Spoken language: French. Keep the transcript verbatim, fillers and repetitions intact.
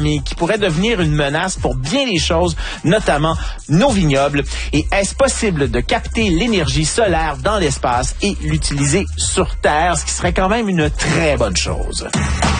mais qui pourrait devenir une menace pour bien des choses, notamment nos vignobles. Et est-ce possible de capter l'énergie solaire dans l'espace et l'utiliser sur Terre, ce qui serait quand même une très bonne chose?